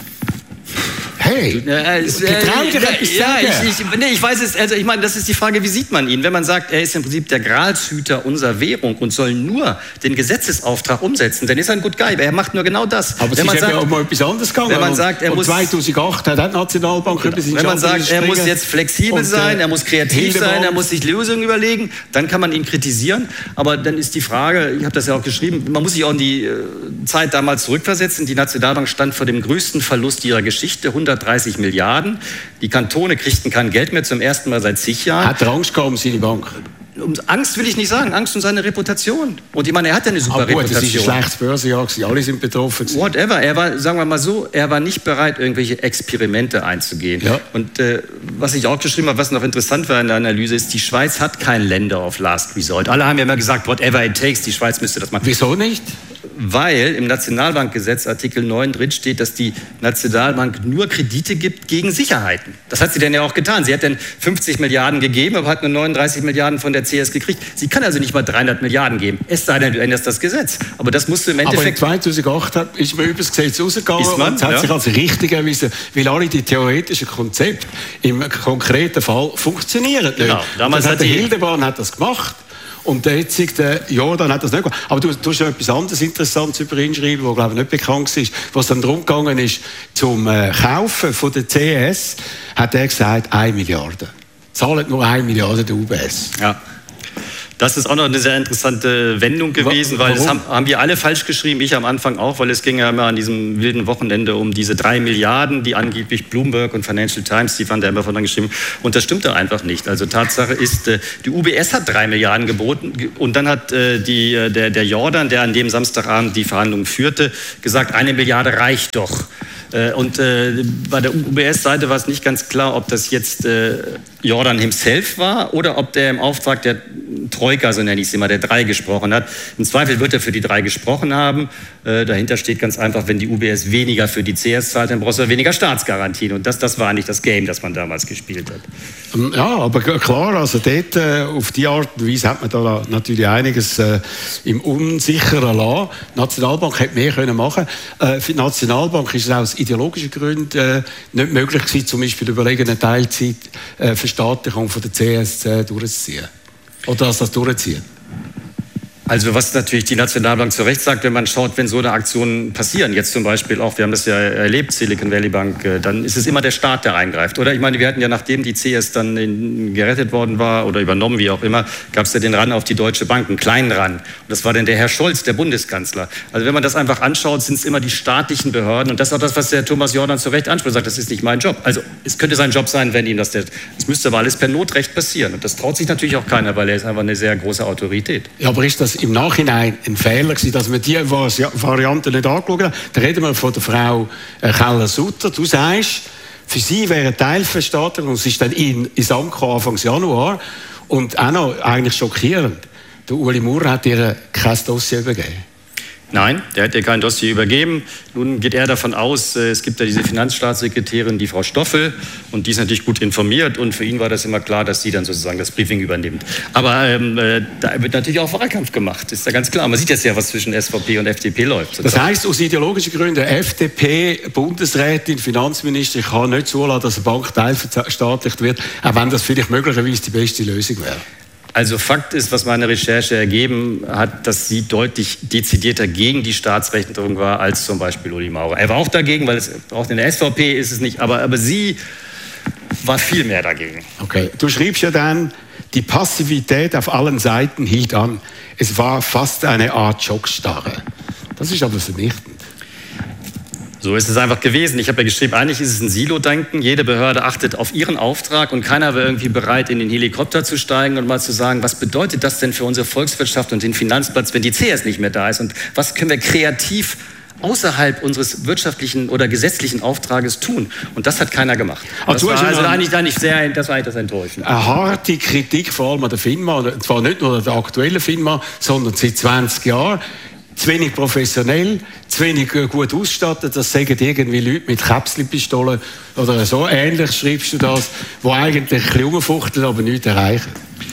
Hey, getrau dir etwas sagen. Ich weiß es, also ich meine, das ist die Frage, wie sieht man ihn? Wenn man sagt, er ist im Prinzip der Gralshüter unserer Währung und soll nur den Gesetzesauftrag umsetzen, dann ist er ein Good Guy, er macht nur genau das. Aber es ist ja auch mal etwas anderes gegangen. Wenn man sagt, er muss... 2008 hat die Nationalbank über Wenn man sagt, er muss jetzt flexibel sein, er muss kreativ sein, er muss sich Lösungen überlegen, dann kann man ihn kritisieren. Aber dann ist die Frage, ich habe das ja auch geschrieben, man muss sich auch in die Zeit damals zurückversetzen. Die Nationalbank stand vor dem größten Verlust ihrer Geschichte, 130 Milliarden. Die Kantone kriegten kein Geld mehr zum ersten Mal seit zig Jahren. Hat er Angst gehabt um seine Bank? Angst will ich nicht sagen, Angst um seine Reputation. Und ich meine, er hat ja eine super Reputation. Das ist ein schlechtes Börsenjahr, alle sind betroffen. Whatever, er war, sagen wir mal so, er war nicht bereit, irgendwelche Experimente einzugehen. Ja. Und was ich auch geschrieben habe, was noch interessant war in der Analyse, ist, die Schweiz hat kein Lender of Last Resort. Alle haben ja immer gesagt, whatever it takes, die Schweiz müsste das machen. Wieso nicht? Weil im Nationalbankgesetz Artikel 9 drin steht, dass die Nationalbank nur Kredite gibt gegen Sicherheiten. Das hat sie dann ja auch getan. Sie hat dann 50 Milliarden gegeben, aber hat nur 39 Milliarden von der CS gekriegt. Sie kann also nicht mal 300 Milliarden geben. Es sei denn, du änderst das Gesetz. Aber das musst du im Endeffekt... Aber in 2008 ist man über das Gesetz rausgegangen und es hat sich als richtig erwiesen, weil alle die theoretischen Konzepte im konkreten Fall funktionieren. Genau. Damals hat der Hildebrand hat das gemacht. Und der jetzige Jordan hat das nicht gemacht. Aber du hast noch etwas anderes Interessantes über ihn schreiben, das, glaube ich, nicht bekannt ist. Was dann darum gegangen ist, zum Kaufen von der CS, hat er gesagt, 1 Milliarde. Zahlt nur 1 Milliarde der UBS. Ja. Das ist auch noch eine sehr interessante Wendung gewesen, weil das haben wir alle falsch geschrieben, ich am Anfang auch, weil es ging ja immer an diesem wilden Wochenende um diese 3 Milliarden, die angeblich Bloomberg und Financial Times, die waren da immer von dann geschrieben. Und das stimmte einfach nicht. Also Tatsache ist, die UBS hat 3 Milliarden geboten und dann hat der Jordan, der an dem Samstagabend die Verhandlungen führte, gesagt, 1 Milliarde reicht doch. Und bei der UBS-Seite war es nicht ganz klar, ob das jetzt Jordan himself war oder ob der im Auftrag der Troika, so nenne ich es immer, der 3 gesprochen hat. Im Zweifel wird er für die 3 gesprochen haben. Dahinter steht ganz einfach, wenn die UBS weniger für die CS zahlt, dann brauchst du weniger Staatsgarantien. Und das war eigentlich das Game, das man damals gespielt hat. Ja, aber klar, also dort auf die Art und Weise hat man da natürlich einiges im Unsicheren lassen. Die Nationalbank hätte mehr können machen. Für die Nationalbank ist es aus ideologischen Gründen nicht möglich gewesen, zum Beispiel überlegen, eine Teilzeit Verstaatlichung von der CS durchzuziehen. Oder das durchziehen. Also was natürlich die Nationalbank zu Recht sagt, wenn man schaut, wenn so eine Aktion passieren, jetzt zum Beispiel auch, wir haben das ja erlebt, Silicon Valley Bank, dann ist es immer der Staat, der eingreift. Oder ich meine, wir hatten ja, nachdem die CS dann gerettet worden war oder übernommen, wie auch immer, gab es ja den Ran auf die Deutsche Bank, einen kleinen Ran. Und das war dann der Herr Scholz, der Bundeskanzler. Also wenn man das einfach anschaut, sind es immer die staatlichen Behörden. Und das ist auch das, was der Thomas Jordan zu Recht anspricht, sagt, das ist nicht mein Job. Also es könnte sein Job sein, wenn ihm das müsste aber alles per Notrecht passieren. Und das traut sich natürlich auch keiner, weil er ist einfach eine sehr große Autorität. Ja, aber ist das im Nachhinein ein Fehler gewesen, dass man diese Variante nicht angeschaut hat? Da reden wir von der Frau Keller-Sutter. Du sagst, für sie wäre eine Teilverstaatlichung, und es ist dann ins Amt gekommen, Anfang Januar, und auch noch eigentlich schockierend, der Ueli Maurer hat ihr kein Dossier übergeben. Nein, der hat ihr kein Dossier übergeben. Nun geht er davon aus, es gibt ja diese Finanzstaatssekretärin, die Frau Stoffel, und die ist natürlich gut informiert, und für ihn war das immer klar, dass sie dann sozusagen das Briefing übernimmt. Aber da wird natürlich auch Wahlkampf gemacht, ist ja ganz klar. Man sieht jetzt ja, was zwischen SVP und FDP läuft. Das heisst, aus ideologischen Gründen, FDP-Bundesrätin, Finanzminister, kann nicht zulassen, dass eine Bank teilverstaatlicht wird, auch wenn das vielleicht möglicherweise die beste Lösung wäre. Also Fakt ist, was meine Recherche ergeben hat, dass sie deutlich dezidierter gegen die Staatsrechnung war als zum Beispiel Ueli Maurer. Er war auch dagegen, weil es auch in der SVP ist es nicht, aber sie war viel mehr dagegen. Okay, du schriebst ja dann, die Passivität auf allen Seiten hielt an. Es war fast eine Art Schockstarre. Das ist aber vernichtend. So ist es einfach gewesen. Ich habe ja geschrieben, eigentlich ist es ein Silo-Denken. Jede Behörde achtet auf ihren Auftrag, und keiner wäre irgendwie bereit, in den Helikopter zu steigen und mal zu sagen, was bedeutet das denn für unsere Volkswirtschaft und den Finanzplatz, wenn die CS nicht mehr da ist? Und was können wir kreativ außerhalb unseres wirtschaftlichen oder gesetzlichen Auftrages tun? Und das hat keiner gemacht. Das war eigentlich das Enttäuschende. Eine harte Kritik vor allem an der FINMA, und zwar nicht nur an der aktuellen FINMA, sondern seit 20 Jahren. Zu wenig professionell, zu wenig gut ausgestattet, das sagen irgendwie Leute mit Käpselpistolen oder so ähnlich, schreibst du das, die eigentlich ein bisschen rumfuchteln, aber nichts erreichen.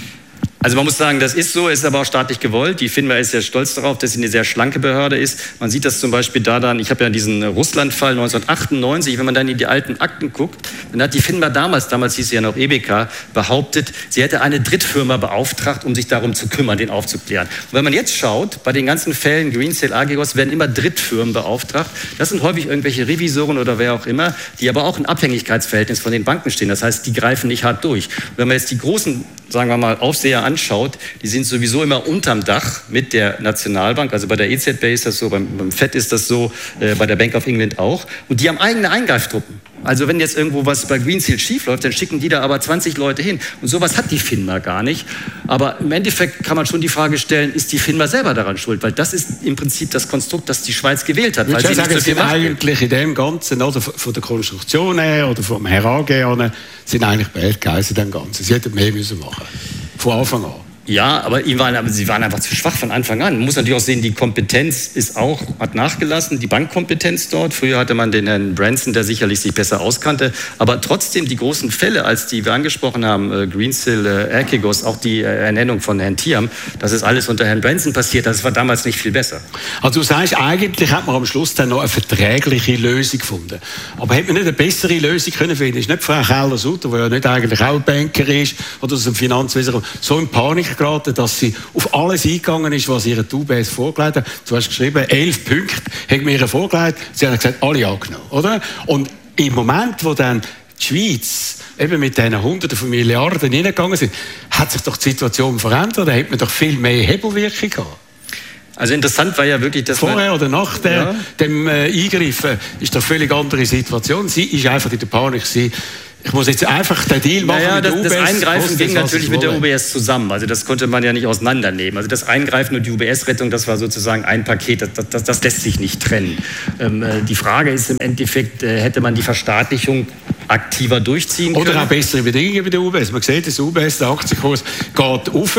Also man muss sagen, das ist so, ist aber auch staatlich gewollt. Die FINMA ist sehr stolz darauf, dass sie eine sehr schlanke Behörde ist. Man sieht das zum Beispiel daran, ich habe ja diesen Russland-Fall 1998, wenn man dann in die alten Akten guckt, dann hat die FINMA damals hieß sie ja noch EBK, behauptet, sie hätte eine Drittfirma beauftragt, um sich darum zu kümmern, den aufzuklären. Und wenn man jetzt schaut, bei den ganzen Fällen, Greensill, Archegos, werden immer Drittfirmen beauftragt. Das sind häufig irgendwelche Revisoren oder wer auch immer, die aber auch in Abhängigkeitsverhältnis von den Banken stehen. Das heißt, die greifen nicht hart durch. Und wenn man jetzt die großen, sagen wir mal, Aufseher anschaut, die sind sowieso immer unterm Dach mit der Nationalbank, also bei der EZB ist das so, beim FED ist das so, bei der Bank of England auch, und die haben eigene Eingreiftruppen. Also wenn jetzt irgendwo was bei Greensill schief läuft, dann schicken die da aber 20 Leute hin. Und sowas hat die FINMA gar nicht. Aber im Endeffekt kann man schon die Frage stellen, ist die FINMA selber daran schuld? Weil das ist im Prinzip das Konstrukt, das die Schweiz gewählt hat. Weil ich sagen, sie sind eigentlich in dem Ganzen, oder von der Konstruktion her oder vom Herangehen, sind eigentlich Bad Guys in dem Ganzen. Sie hätten mehr müssen machen. Von Anfang an. Ja, aber sie waren einfach zu schwach von Anfang an. Man muss natürlich auch sehen, die Kompetenz hat nachgelassen, die Bankkompetenz dort. Früher hatte man den Herrn Branson, der sicherlich sich besser auskannte. Aber trotzdem die großen Fälle, als die wir angesprochen haben, Greensill, Archegos, auch die Ernennung von Herrn Thiam, das ist alles unter Herrn Branson passiert. Das war damals nicht viel besser. Also du sagst, eigentlich hat man am Schluss dann noch eine verträgliche Lösung gefunden. Aber hätte man nicht eine bessere Lösung können finden? Ist nicht Frau Keller-Sutter, die ja nicht eigentlich auch Banker ist oder aus dem Finanzwesen kommt, so in Panik geraten, dass sie auf alles eingegangen ist, was ihre UBS vorgelegt hat. Du hast geschrieben, 11 Punkte haben wir ihr vorgelegt. Sie haben gesagt, alle angenommen, oder? Und im Moment, wo dann die Schweiz eben mit diesen Hunderten von Milliarden hineingegangen sind, hat sich doch die Situation verändert. Da hat man doch viel mehr Hebelwirkung gehabt. Also interessant war ja wirklich, dass vorher oder nach dem Eingreifen ist doch eine völlig andere Situation. Sie ist einfach in der Panik. Ich muss jetzt einfach den Deal machen mit der UBS. Das Eingreifen ging natürlich mit der UBS zusammen. Also das konnte man ja nicht auseinandernehmen. Also das Eingreifen und die UBS-Rettung, das war sozusagen ein Paket. Das lässt sich nicht trennen. Die Frage ist im Endeffekt, hätte man die Verstaatlichung aktiver durchziehen können? Oder auch bessere Bedingungen bei der UBS. Man sieht, das UBS, der Aktienkurs geht auf.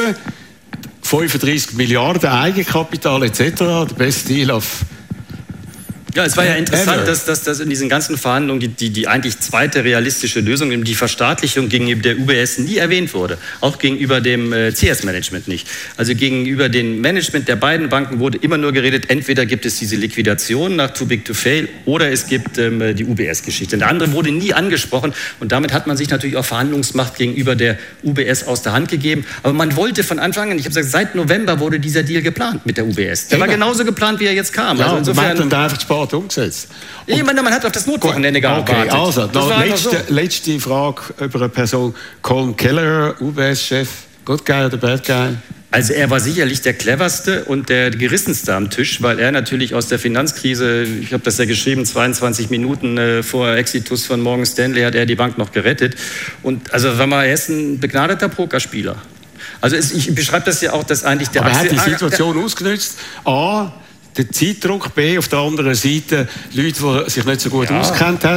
35 Milliarden Eigenkapital etc. Der beste Deal auf... Ja, es war ja interessant, dass in diesen ganzen Verhandlungen die eigentlich zweite realistische Lösung, nämlich die Verstaatlichung gegenüber der UBS, nie erwähnt wurde. Auch gegenüber dem CS-Management nicht. Also gegenüber dem Management der beiden Banken wurde immer nur geredet, entweder gibt es diese Liquidation nach Too Big to Fail oder es gibt die UBS-Geschichte. Der andere wurde nie angesprochen und damit hat man sich natürlich auch Verhandlungsmacht gegenüber der UBS aus der Hand gegeben. Aber man wollte von Anfang an, ich habe gesagt, seit November wurde dieser Deal geplant mit der UBS. Der war genauso geplant, wie er jetzt kam. Ja, also insofern umgesetzt. Ich meine, man hat auf das Notwochenende gearbeitet. Okay, also, letzte Frage über eine Person. Colin Keller, UBS-Chef. Good guy oder bad guy? Also er war sicherlich der cleverste und der gerissenste am Tisch, weil er natürlich aus der Finanzkrise, ich habe das ja geschrieben, 22 Minuten vor Exitus von Morgan Stanley hat er die Bank noch gerettet. Und also er ist ein begnadeter Pokerspieler. Also ich beschreibe das ja auch, dass eigentlich der... Aber er hat die Situation ausgenutzt. A, der Zeitdruck, B, auf der anderen Seite Leute, die sich nicht so gut auskennt haben.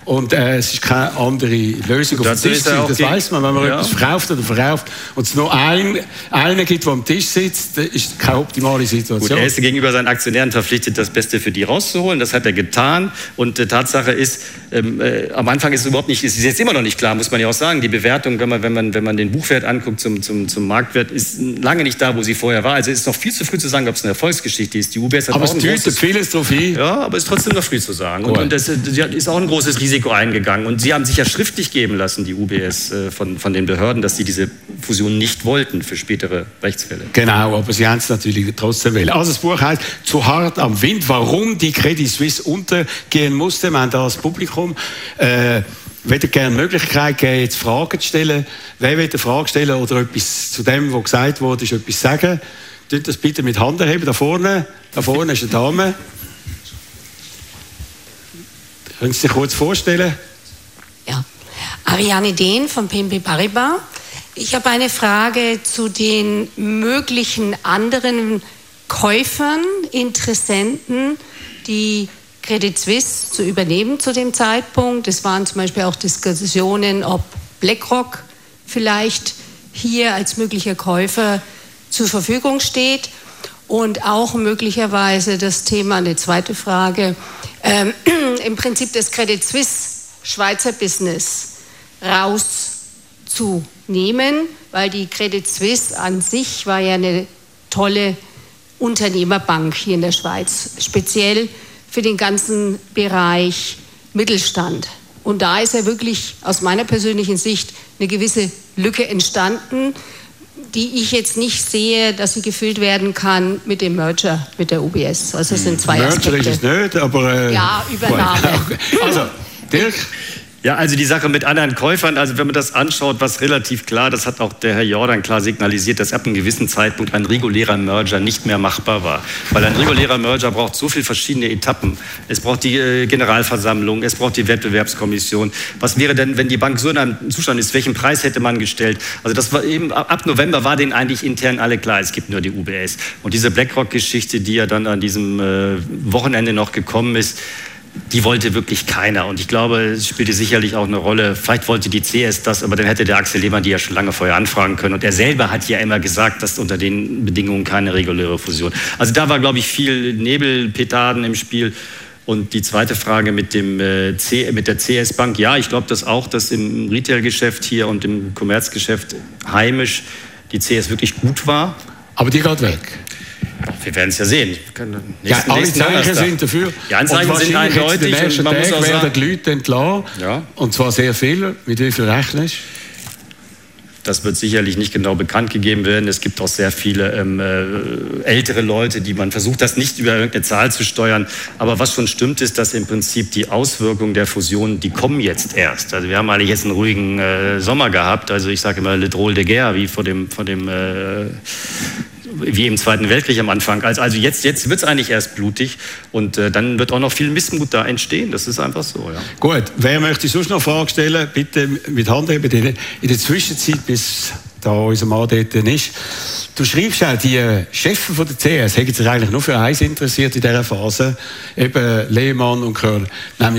Und es ist keine andere Lösung auf dem Tisch. Das weiss man, wenn man etwas verkauft oder verkauft und es nur einen gibt, der am Tisch sitzt, ist keine optimale Situation. Gut, er ist gegenüber seinen Aktionären verpflichtet, das Beste für die rauszuholen. Das hat er getan. Und Tatsache ist, am Anfang ist es jetzt immer noch nicht klar, muss man ja auch sagen. Die Bewertung, wenn man den Buchwert anguckt zum Marktwert, ist lange nicht da, wo sie vorher war. Also es ist noch viel zu früh zu sagen, ob es eine Erfolgsgeschichte ist. Die UBS hat aber es tütet vieles drauf hin. Ja, aber es ist trotzdem noch früh zu sagen. Und das ist auch ein großes Risiko eingegangen. Und sie haben sich ja schriftlich geben lassen, die UBS, von den Behörden, dass sie diese Fusion nicht wollten für spätere Rechtsfälle. Genau, aber sie haben es natürlich trotzdem wollen. Also das Buch heißt «Zu hart am Wind», warum die Credit Suisse untergehen musste. Wir haben da das Publikum. Ich würde gerne die Möglichkeit geben, jetzt Fragen zu stellen. Wer will eine Frage stellen oder etwas zu dem, was gesagt wurde, ist etwas sagen? Tut das bitte mit Hand erheben. Da vorne ist eine Dame. Können Sie sich kurz vorstellen? Ja, Ariane Dehn von BNP Paribas. Ich habe eine Frage zu den möglichen anderen Käufern, Interessenten, die Credit Suisse zu übernehmen zu dem Zeitpunkt. Es waren zum Beispiel auch Diskussionen, ob BlackRock vielleicht hier als möglicher Käufer zur Verfügung steht. Und auch möglicherweise das Thema, eine zweite Frage, im Prinzip das Credit Suisse Schweizer Business rauszunehmen, weil die Credit Suisse an sich war ja eine tolle Unternehmerbank hier in der Schweiz, speziell für den ganzen Bereich Mittelstand. Und da ist ja wirklich aus meiner persönlichen Sicht eine gewisse Lücke entstanden, die ich jetzt nicht sehe, dass sie gefüllt werden kann mit dem Merger mit der UBS. Also es sind zwei Aspekte. Merger ist es nicht, aber... ja, Übernahme. Also, Dirk? Ja, also die Sache mit anderen Käufern, also wenn man das anschaut, was relativ klar, das hat auch der Herr Jordan klar signalisiert, dass ab einem gewissen Zeitpunkt ein regulärer Merger nicht mehr machbar war. Weil ein regulärer Merger braucht so viele verschiedene Etappen. Es braucht die Generalversammlung, es braucht die Wettbewerbskommission. Was wäre denn, wenn die Bank so in einem Zustand ist, welchen Preis hätte man gestellt? Also das war eben, ab November war denen eigentlich intern alle klar, es gibt nur die UBS. Und diese BlackRock-Geschichte, die ja dann an diesem Wochenende noch gekommen ist, die wollte wirklich keiner. Und ich glaube, es spielte sicherlich auch eine Rolle. Vielleicht wollte die CS das, aber dann hätte der Axel Lehmann die ja schon lange vorher anfragen können. Und er selber hat ja immer gesagt, dass unter den Bedingungen keine reguläre Fusion. Also da war, glaube ich, viel Nebelpetarden im Spiel. Und die zweite Frage mit der CS Bank. Ja, ich glaube das auch, dass im Retail-Geschäft hier und im Kommerzgeschäft heimisch die CS wirklich gut war. Aber die geht weg. Wir werden es ja sehen. Alle Zeichen sind dafür. Die Anzeichen sind eindeutig. Und man muss auch sagen, werden die Leute entlassen. Ja. Und zwar sehr viele. Mit wie viel rechnest du? Das wird sicherlich nicht genau bekannt gegeben werden. Es gibt auch sehr viele ältere Leute, die man versucht, das nicht über irgendeine Zahl zu steuern. Aber was schon stimmt, ist, dass im Prinzip die Auswirkungen der Fusion, die kommen jetzt erst. Also wir haben eigentlich jetzt einen ruhigen Sommer gehabt. Also ich sage immer, le drôle de guerre, wie im Zweiten Weltkrieg am Anfang. Also jetzt wird es eigentlich erst blutig und dann wird auch noch viel Missmut da entstehen. Das ist einfach so, ja. Gut, wer möchte sonst noch Fragen stellen? Bitte mit Hand heben. In der Zwischenzeit, bis da unser Mann dort ist. Du schreibst auch, die Chefs von der CS haben sich eigentlich nur für eins interessiert in dieser Phase, eben Lehmann und Körner.